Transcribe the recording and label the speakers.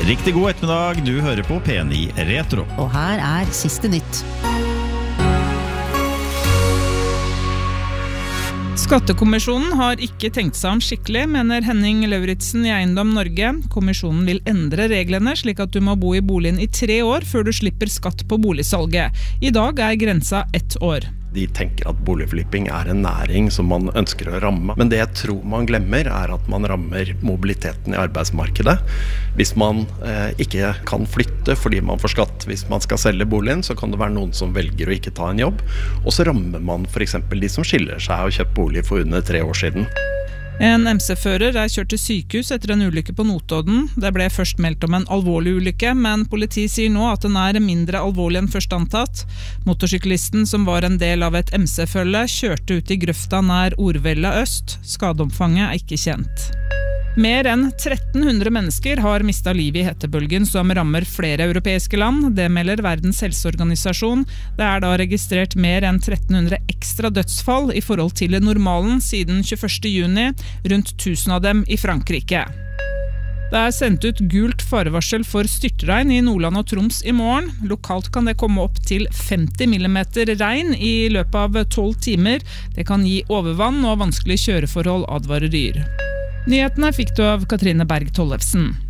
Speaker 1: Riktig god ettermiddag, du hører på P9 Retro.
Speaker 2: Og her siste nytt.
Speaker 3: Skattekommisjonen har ikke tenkt seg om skikkelig, mener Henning Lauritsen i Eiendom Norge. Kommisjonen vil endre reglene slik at du må bo i boligen i 3 år før du slipper skatt på boligsalget. I dag grensa 1 år.
Speaker 4: De tenker at boligflipping en næring som man ønsker å ramme. Men det jeg tror man glemmer at man rammer mobiliteten i arbeidsmarkedet. Hvis man ikke kan flytte fordi man får skatt hvis man skal selge boligen, så kan det være noen som velger å ikke ta en jobb. Og så rammer man for eksempel de som skiller seg og kjøpt bolig for under 3 år siden.
Speaker 3: En MC-fører kjørt til sykehus etter en ulykke på Notodden. Det ble først meldt om en alvorlig ulykke, men politiet sier nå at den mindre alvorlig enn først antatt. Motorsyklisten, som var en del av et MC-følge, kjørte ut i grøfta nær Orvella øst. Skadeomfanget ikke kjent. Mer enn 1300 mennesker har mistet livet i hettebølgen som rammer flere europeiske land. Det melder Verdens helseorganisasjon. Det da registrert mer enn 1300 ekstra dødsfall i forhold til normalen siden 21. juni, rundt 1000 av dem i Frankrike. Det sendt ut gult farevarsel for styrtregn i Nordland og Troms i morgen. Lokalt kan det komme opp til 50 millimeter regn i løpet av 12 timer. Det kan gi overvann og vanskelig kjøreforhold, advarer Ryr. Nyhetene fikk du av Katrine Berg Tollefsen.